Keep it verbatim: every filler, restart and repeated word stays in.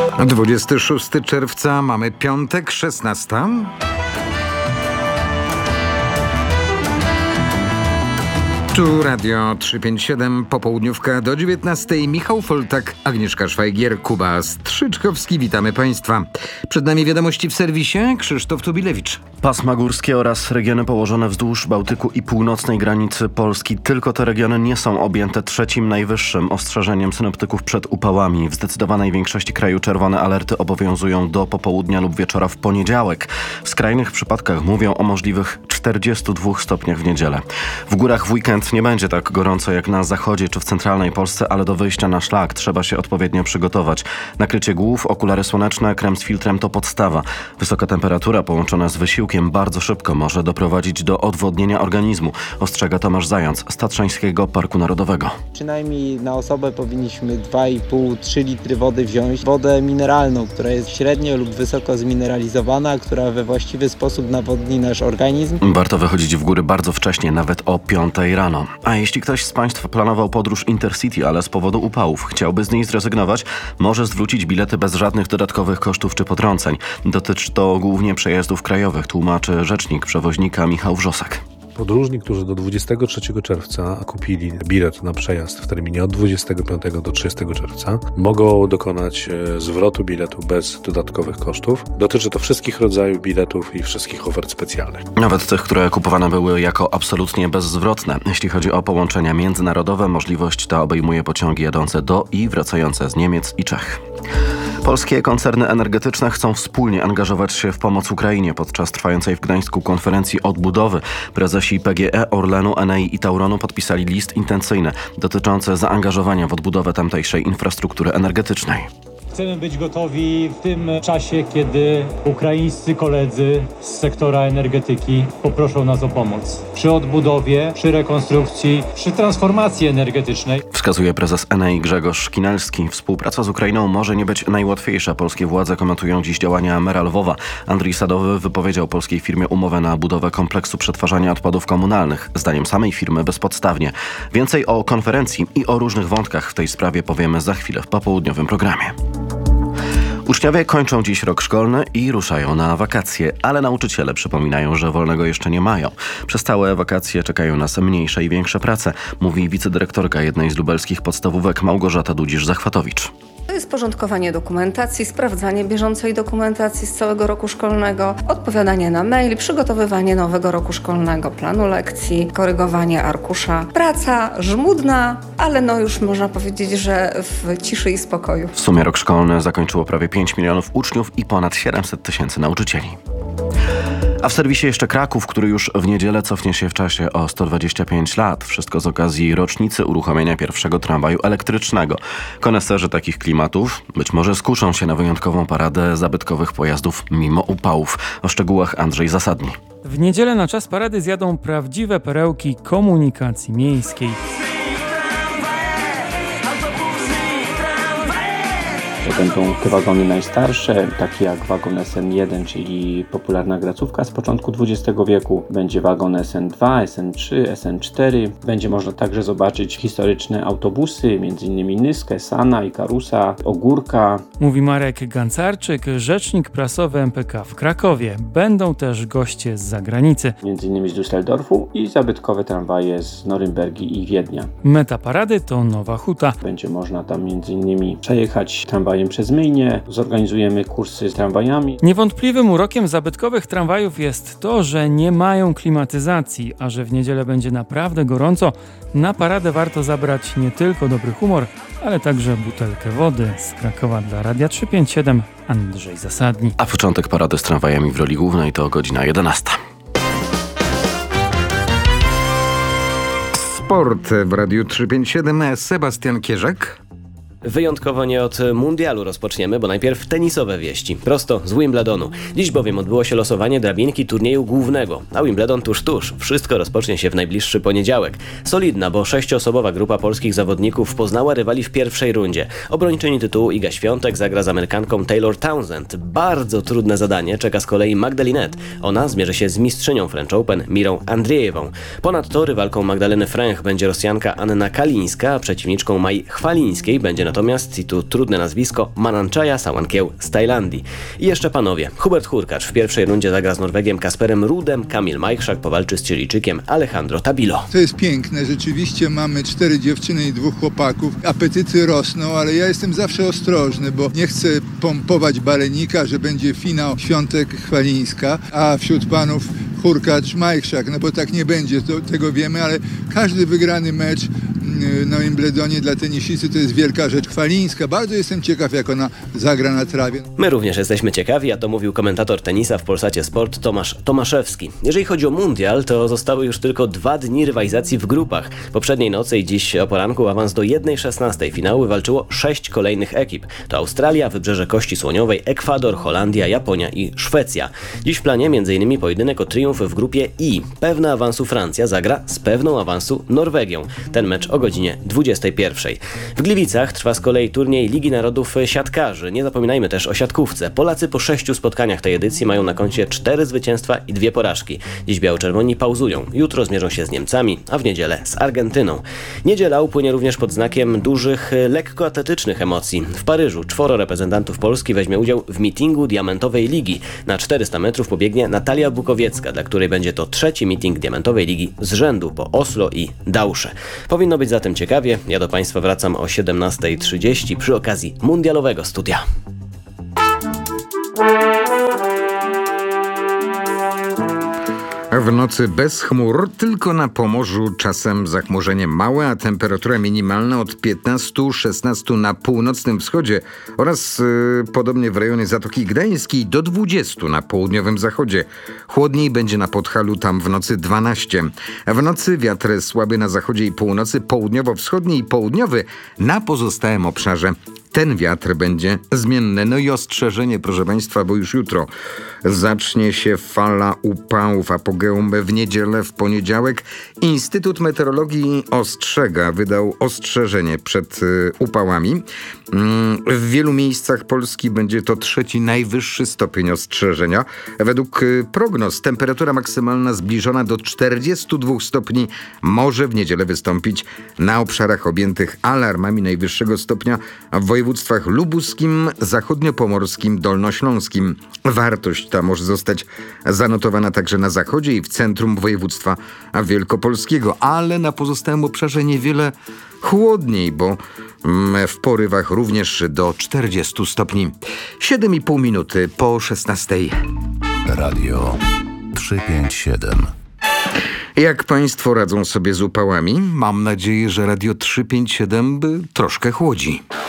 dwudziestego szóstego czerwca, mamy piątek, szesnasta. Tu Radio trzysta pięćdziesiąt siedem, popołudniówka do dziewiętnastej. Michał Foltak, Agnieszka Szwajgier, Kuba Strzyczkowski. Witamy Państwa. Przed nami wiadomości w serwisie. Krzysztof Tubilewicz. Pasma górskie oraz regiony położone wzdłuż Bałtyku i północnej granicy Polski. Tylko te regiony nie są objęte trzecim najwyższym ostrzeżeniem synoptyków przed upałami. W zdecydowanej większości kraju czerwone alerty obowiązują do popołudnia lub wieczora w poniedziałek. W skrajnych przypadkach mówią o możliwych czterdziestu dwóch stopniach w niedzielę. W górach w weekend nie będzie tak gorąco jak na zachodzie czy w centralnej Polsce, ale do wyjścia na szlak trzeba się odpowiednio przygotować. Nakrycie głów, okulary słoneczne, krem z filtrem to podstawa. Wysoka temperatura połączona z wysiłkiem bardzo szybko może doprowadzić do odwodnienia organizmu, ostrzega Tomasz Zając z Tatrzańskiego Parku Narodowego. Przynajmniej na osobę powinniśmy dwa i pół do trzech litry wody wziąć. Wodę mineralną, która jest średnio lub wysoko zmineralizowana, która we właściwy sposób nawodni nasz organizm. Warto wychodzić w góry bardzo wcześnie, nawet o piątej rano. A jeśli ktoś z Państwa planował podróż Intercity, ale z powodu upałów chciałby z niej zrezygnować, może zwrócić bilety bez żadnych dodatkowych kosztów czy potrąceń. Dotyczy to głównie przejazdów krajowych, tłumaczy rzecznik przewoźnika Michał Wrzosek. Podróżni, którzy do dwudziestego trzeciego czerwca kupili bilet na przejazd w terminie od dwudziestego piątego do trzydziestego czerwca, mogą dokonać zwrotu biletu bez dodatkowych kosztów. Dotyczy to wszystkich rodzajów biletów i wszystkich ofert specjalnych. Nawet tych, które kupowane były jako absolutnie bezzwrotne. Jeśli chodzi o połączenia międzynarodowe, możliwość ta obejmuje pociągi jadące do i wracające z Niemiec i Czech. Polskie koncerny energetyczne chcą wspólnie angażować się w pomoc Ukrainie podczas trwającej w Gdańsku konferencji odbudowy. Prezesi P G E, Orlenu, Enei i Tauronu podpisali list intencyjny dotyczący zaangażowania w odbudowę tamtejszej infrastruktury energetycznej. Chcemy być gotowi w tym czasie, kiedy ukraińscy koledzy z sektora energetyki poproszą nas o pomoc. Przy odbudowie, przy rekonstrukcji, przy transformacji energetycznej. Wskazuje prezes Enei Grzegorz Kinelski. Współpraca z Ukrainą może nie być najłatwiejsza. Polskie władze komentują dziś działania mera Lwowa. Andrzej Sadowy wypowiedział polskiej firmie umowę na budowę kompleksu przetwarzania odpadów komunalnych. Zdaniem samej firmy bezpodstawnie. Więcej o konferencji i o różnych wątkach w tej sprawie powiemy za chwilę w popołudniowym programie. Uczniowie kończą dziś rok szkolny i ruszają na wakacje, ale nauczyciele przypominają, że wolnego jeszcze nie mają. Przez całe wakacje czekają nas mniejsze i większe prace, mówi wicedyrektorka jednej z lubelskich podstawówek Małgorzata Dudzisz-Zachwatowicz. To jest porządkowanie dokumentacji, sprawdzanie bieżącej dokumentacji z całego roku szkolnego, odpowiadanie na mail, przygotowywanie nowego roku szkolnego, planu lekcji, korygowanie arkusza. Praca żmudna, ale no już można powiedzieć, że w ciszy i spokoju. W sumie rok szkolny zakończyło prawie pięć milionów uczniów i ponad siedemset tysięcy nauczycieli. A w serwisie jeszcze Kraków, który już w niedzielę cofnie się w czasie o sto dwadzieścia pięć lat. Wszystko z okazji rocznicy uruchomienia pierwszego tramwaju elektrycznego. Koneserzy takich klimatów być może skuszą się na wyjątkową paradę zabytkowych pojazdów mimo upałów. O szczegółach Andrzej Zasadni. W niedzielę na czas parady zjadą prawdziwe perełki komunikacji miejskiej. To będą te wagony najstarsze, takie jak wagon S N jeden, czyli popularna gracówka z początku dwudziestego wieku. Będzie wagon S N dwa, S N trzy, S N cztery. Będzie można także zobaczyć historyczne autobusy, m.in. Nyskę, Sana, Ikarusa, Ogórka. Mówi Marek Gancarczyk, rzecznik prasowy M P K w Krakowie. Będą też goście z zagranicy. M.in. z Düsseldorfu i zabytkowe tramwaje z Norymbergi i Wiednia. Meta parady to Nowa Huta. Będzie można tam m.in. przejechać tramwajem przez Myjnie, zorganizujemy kursy z tramwajami. Niewątpliwym urokiem zabytkowych tramwajów jest to, że nie mają klimatyzacji, a że w niedzielę będzie naprawdę gorąco, na paradę warto zabrać nie tylko dobry humor, ale także butelkę wody. Z Krakowa dla Radia trzysta pięćdziesiąt siedem Andrzej Zasadni. A początek parady z tramwajami w roli głównej to godzina jedenasta. Sport w Radiu trzysta pięćdziesiąt siedem. Sebastian Kierzak. Wyjątkowo nie od mundialu rozpoczniemy, bo najpierw tenisowe wieści. Prosto z Wimbledonu. Dziś bowiem odbyło się losowanie drabinki turnieju głównego. A Wimbledon tuż, tuż. Wszystko rozpocznie się w najbliższy poniedziałek. Solidna, bo sześcioosobowa grupa polskich zawodników poznała rywali w pierwszej rundzie. Obrończyni tytułu Iga Świątek zagra z Amerykanką Taylor Townsend. Bardzo trudne zadanie czeka z kolei Magdalinette. Ona zmierzy się z mistrzynią French Open Mirą Andriejewą. Ponadto rywalką Magdaleny Fręch będzie Rosjanka Anna Kalińska, a przeciwniczką Mai Chwalińskiej będzie natomiast, i tu trudne nazwisko, Mananchaja Sawankieł z Tajlandii. I jeszcze panowie. Hubert Hurkacz w pierwszej rundzie zagra z Norwegiem Kasperem Rudem, Kamil Majchrzak powalczy z Chilijczykiem Alejandro Tabilo. To jest piękne, rzeczywiście mamy cztery dziewczyny i dwóch chłopaków. Apetyty rosną, ale ja jestem zawsze ostrożny, bo nie chcę pompować balenika, że będzie finał Świątek Chwalińska, a wśród panów Hurkacz, Majchrzak, no bo tak nie będzie, to, tego wiemy, ale każdy wygrany mecz na Wimbledonie dla tenisisty to jest wielka rzecz. Chwalińska, bardzo jestem ciekaw, jak ona zagra na trawie. My również jesteśmy ciekawi, a to mówił komentator tenisa w Polsacie Sport Tomasz Tomaszewski. Jeżeli chodzi o mundial, to zostały już tylko dwa dni rywalizacji w grupach. Poprzedniej nocy i dziś o poranku awans do jednej szesnastej finały walczyło sześć kolejnych ekip. To Australia, Wybrzeże Kości Słoniowej, Ekwador, Holandia, Japonia i Szwecja. Dziś w planie m.in. pojedynek o triumf w grupie I. Pewna awansu Francja zagra z pewną awansu Norwegią. Ten mecz o godzinie dwudziestej pierwszej. W Gliwicach trwa z kolei turniej Ligi Narodów Siatkarzy. Nie zapominajmy też o siatkówce. Polacy po sześciu spotkaniach tej edycji mają na koncie cztery zwycięstwa i dwie porażki. Dziś biało-czerwoni pauzują. Jutro zmierzą się z Niemcami, a w niedzielę z Argentyną. Niedziela upłynie również pod znakiem dużych lekkoatletycznych emocji. W Paryżu czworo reprezentantów Polski weźmie udział w meetingu Diamentowej Ligi. Na czterysta metrów pobiegnie Natalia Bukowiecka, dla której będzie to trzeci meeting Diamentowej Ligi z rzędu po Oslo i Dausze. Powinno być zatem ciekawie. Ja do Państwa wracam o siedemnasta trzydzieści przy okazji mundialowego studia. W nocy bez chmur, tylko na Pomorzu czasem zachmurzenie małe, a temperatura minimalna od piętnastu do szesnastu na północnym wschodzie oraz yy, podobnie w rejonie Zatoki Gdańskiej do dwudziestu na południowym zachodzie. Chłodniej będzie na Podhalu, tam w nocy dwanaście. W nocy wiatr słaby na zachodzie i północy, południowo-wschodni i południowy na pozostałym obszarze. Ten wiatr będzie zmienny. No i ostrzeżenie, proszę Państwa, bo już jutro zacznie się fala upałów, apogeum w niedzielę, w poniedziałek. Instytut Meteorologii ostrzega, wydał ostrzeżenie przed y, upałami. Mm, w wielu miejscach Polski będzie to trzeci najwyższy stopień ostrzeżenia. Według y, prognoz temperatura maksymalna zbliżona do czterdziestu dwóch stopni może w niedzielę wystąpić na obszarach objętych alarmami najwyższego stopnia w województwach lubuskim, zachodniopomorskim, dolnośląskim. Wartość ta może zostać zanotowana także na zachodzie i w centrum województwa wielkopolskiego, ale na pozostałym obszarze niewiele chłodniej, bo w porywach również do czterdziestu stopni. siedem i pół minuty po szesnastej. Radio trzysta pięćdziesiąt siedem. Jak Państwo radzą sobie z upałami? Mam nadzieję, że Radio trzysta pięćdziesiąt siedem troszkę chłodzi.